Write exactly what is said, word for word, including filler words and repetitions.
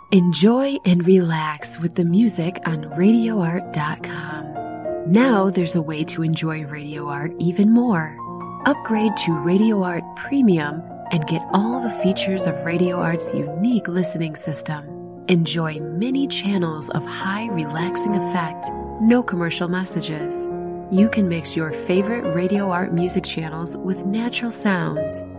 Enjoy and relax with the music on radio art dot com. Now there's a way to enjoy Radio Art even more. Upgrade to Radio Art Premium and get all the features of Radio Art's unique listening system. Enjoy many channels of high relaxing effect, no commercial messages. You can mix your favorite Radio Art music channels with natural sounds